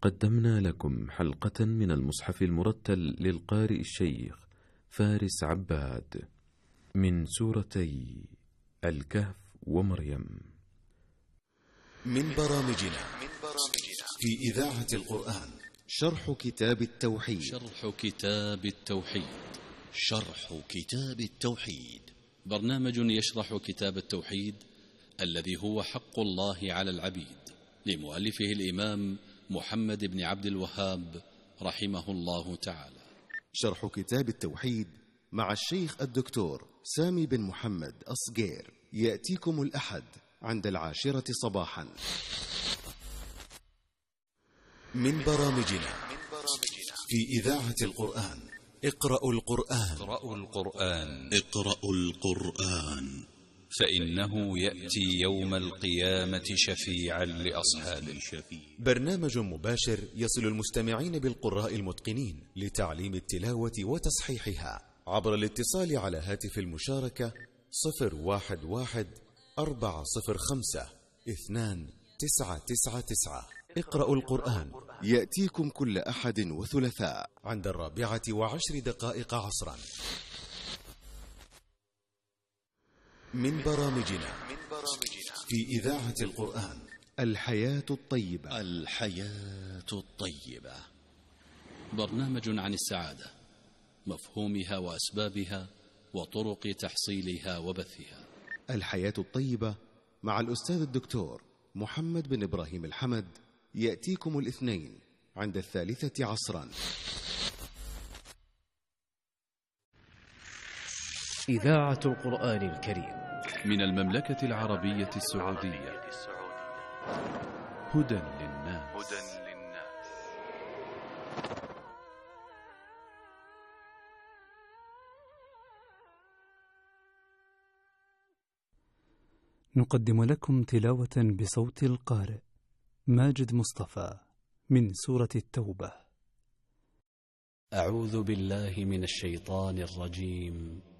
قدمنا لكم حلقة من المصحف المرتل للقارئ الشيخ فارس عباد من سورتي الكهف ومريم. من برامجنا في إذاعة القرآن شرح كتاب التوحيد. شرح كتاب التوحيد برنامج يشرح كتاب التوحيد الذي هو حق الله على العبيد، لمؤلفه الإمام محمد بن عبد الوهاب رحمه الله تعالى. شرح كتاب التوحيد مع الشيخ الدكتور سامي بن محمد أصقير يأتيكم الأحد عند 10 صباحا. من برامجنا في إذاعة القرآن اقرأوا القرآن فإنه يأتي يوم القيامة شفيعا لأصحابه. برنامج مباشر يصل المستمعين بالقراء المتقنين لتعليم التلاوة وتصحيحها عبر الاتصال على هاتف المشاركة 011-405-2999. اقرأوا القرآن يأتيكم كل أحد وثلاثاء عند 14:10 عصرا. من برامجنا في إذاعة القرآن الحياة الطيبة. برنامج عن السعادة، مفهومها وأسبابها وطرق تحصيلها وبثها. الحياة الطيبة مع الأستاذ الدكتور محمد بن إبراهيم الحمد يأتيكم الاثنين عند 3 عصرا. إذاعة القرآن الكريم من المملكة العربية السعودية. هدى للناس. نقدم لكم تلاوة بصوت القارئ ماجد مصطفى من سورة التوبة. أعوذ بالله من الشيطان الرجيم.